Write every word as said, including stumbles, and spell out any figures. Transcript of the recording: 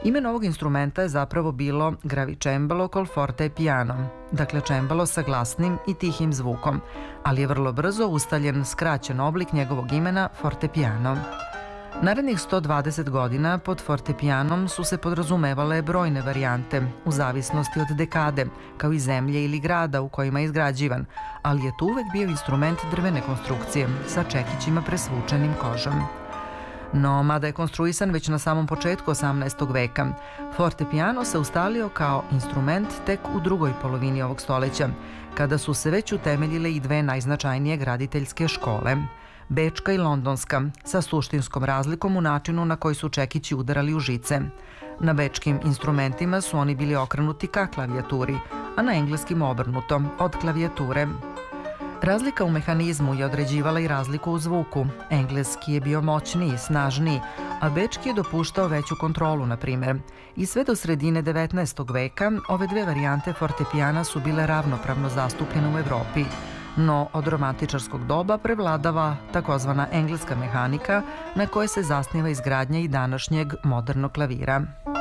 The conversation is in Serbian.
Ime novog instrumenta je zapravo bilo gravicembalo col forte piano, dakle čembalo sa glasnim i tihim zvukom, ali je vrlo brzo ustaljen skraćen oblik njegovog imena fortepiano. Narednih sto dvadeset godina pod fortepijanom su se podrazumevale brojne varijante, u zavisnosti od dekade, kao i zemlje ili grada u kojima je izgrađivan, ali je to uvek bio instrument drvene konstrukcije sa čekićima presvučenim kožom. No, mada je konstruisan već na samom početku osamnaestog veka, fortepiano se ustalio kao instrument tek u drugoj polovini ovog stoleća, kada su se već utemeljile i dve najznačajnije graditeljske škole, Bečka i Londonska, sa suštinskom razlikom u načinu na koji su čekići udarali u žice. Na bečkim instrumentima su oni bili okrenuti ka klavijaturi, a na engleskim obrnuto, od klavijature. Razlika u mehanizmu je određivala i razliku u zvuku. Engleski je bio moćniji, snažniji, a bečki je dopuštao veću kontrolu, na primjer. I sve do sredine devetnaestog veka ove dve varijante fortepijana su bile ravnopravno zastupljene u Evropi. No, od romantičarskog doba prevladava takozvana engleska mehanika na kojoj se zasniva izgradnja i današnjeg modernog klavira.